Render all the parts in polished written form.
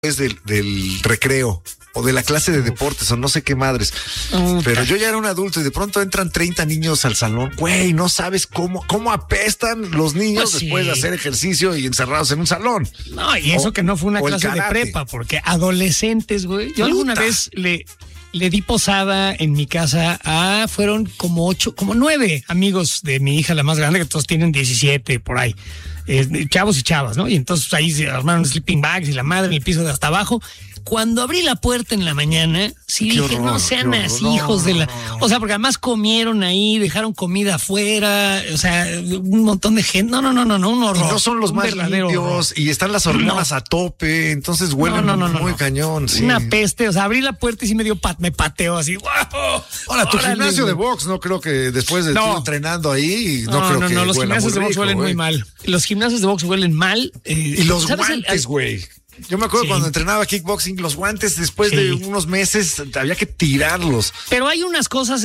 del recreo o de la clase de deportes o no sé qué madres. Pero yo ya era un adulto y de pronto entran 30 niños al salón. Güey, no sabes cómo apestan los niños después de hacer ejercicio y encerrados en un salón. No, y eso que no fue una clase de prepa, porque adolescentes, güey. Yo alguna vez le di posada en mi casa fueron como 9 amigos de mi hija, la más grande, que todos tienen 17 por ahí. Chavos y chavas, ¿no? Y entonces ahí se armaron sleeping bags y la madre en el piso de hasta abajo. Cuando abrí la puerta en la mañana, sí dije, no sean así, hijos de la... O sea, porque además comieron ahí, dejaron comida afuera, o sea, un montón de gente. No, un horror. Y no son los más limpios y están las hormonas a tope, entonces huelen muy cañón. Sí. Una peste, o sea, abrí la puerta y sí me pateó así. ¡Wow! Ahora, tu gimnasio de box, no creo que después de estar entrenando ahí, no creo que los gimnasios de box huelen muy mal. Los gimnasios de box huelen mal. Y los guantes, güey. Yo me acuerdo cuando entrenaba kickboxing, los guantes después de unos meses había que tirarlos. Pero hay unas cosas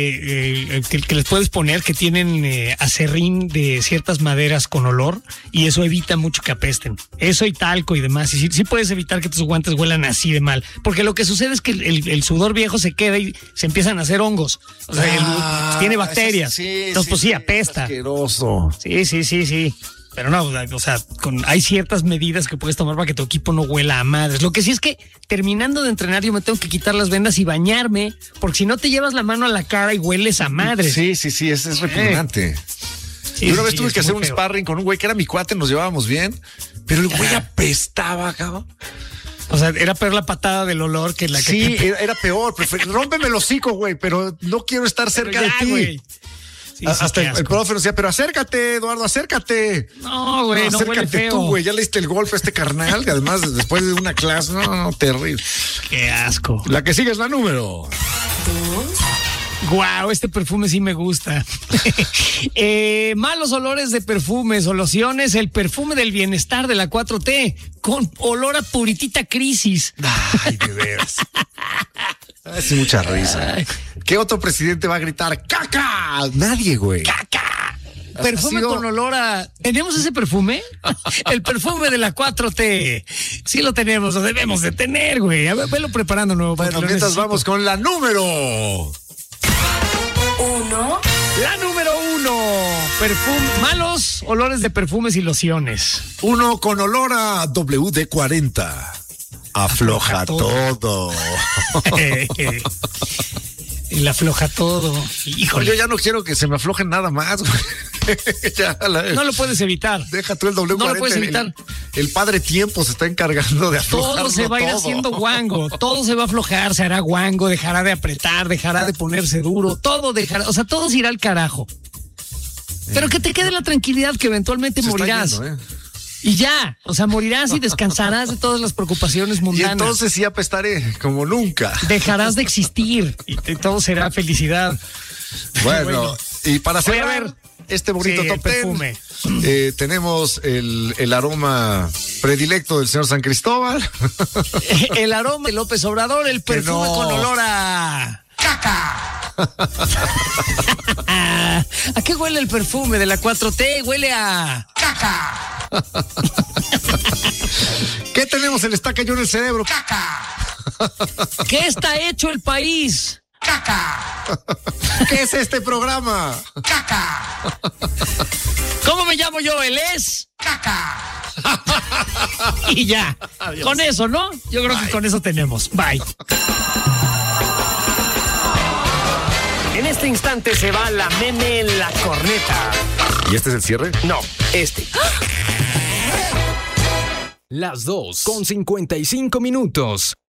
que les puedes poner que tienen aserrín de ciertas maderas con olor y eso evita mucho que apesten. Eso y talco y demás. Y sí puedes evitar que tus guantes huelan así de mal. Porque lo que sucede es que el sudor viejo se queda y se empiezan a hacer hongos. O sea, tiene bacterias. Entonces, pues sí, apesta. Asqueroso. Sí. Pero no, o sea, hay ciertas medidas que puedes tomar para que tu equipo no huela a madres. Lo que sí es que terminando de entrenar yo me tengo que quitar las vendas y bañarme, porque si no te llevas la mano a la cara y hueles a madres. Sí, ese es repugnante. Yo una vez tuve que hacer un sparring con un güey que era mi cuate, nos llevábamos bien, pero el güey apestaba, cabrón. O sea, era peor la patada del olor que la que... Sí, era peor. Rómpeme el hocico, güey, pero no quiero estar cerca de ti. Güey. Sí, hasta el profe nos decía, pero acércate, Eduardo, acércate. No, güey, no huele feo. Tú, güey, ya le diste el golpe a este carnal, que además después de una clase, no, terrible. Qué asco. La que sigue es la número 2. Guau, este perfume sí me gusta. Malos olores de perfumes o lociones, el perfume del bienestar de la 4T, con olor a puritita crisis. Ay, de veras. Hace mucha risa. ¿Qué otro presidente va a gritar ¡caca! Nadie, güey. ¡Caca! Perfume con olor a... ¿Tenemos ese perfume? El perfume de la 4T. Sí lo tenemos, lo debemos de tener, güey. A ver, velo preparando nuevo. Bueno, mientras vamos con la número 1. La número 1. Malos olores de perfumes y lociones. 1 con olor a WD-40. Afloja todo. El afloja todo. Híjole. Yo ya no quiero que se me afloje nada más, güey. No lo puedes evitar. Deja tú el W40. No lo puedes evitar. El padre tiempo se está encargando de aflojar. Todo se va a ir haciendo guango. Todo se va a aflojar, se hará guango, dejará de apretar, dejará de ponerse duro. Todo dejará, o sea, todo se irá al carajo. Pero que te quede la tranquilidad que eventualmente morirás. Y ya, o sea, morirás y descansarás de todas las preocupaciones mundanas. Y entonces sí apestaré, como nunca. Dejarás de existir y todo será felicidad. Bueno, y para cerrar este bonito top perfume. 10, tenemos el aroma predilecto del señor San Cristóbal. El aroma de López Obrador, el perfume con olor a... ¡caca! ¿A qué huele el perfume de la 4T? Huele a... ¡caca! ¿Qué tenemos en el estaca yo en el cerebro? ¡Caca! ¿Qué está hecho el país? ¡Caca! ¿Qué es este programa? ¡Caca! ¿Cómo me llamo yo? Él es... ¡caca! Y ya. Adiós. Con eso, ¿no? Yo creo que con eso tenemos. Bye. En este instante se va la meme en la corneta. ¿Y este es el cierre? No, este. Las 2:55.